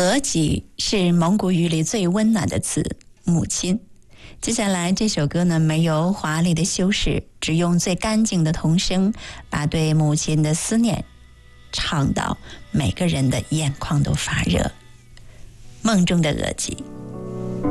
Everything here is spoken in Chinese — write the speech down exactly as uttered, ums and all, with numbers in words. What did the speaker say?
额吉是蒙古语里最温暖的词，母亲。接下来这首歌呢，没有华丽的修饰，只用最干净的童声，把对母亲的思念唱到每个人的眼眶都发热。梦中的额吉。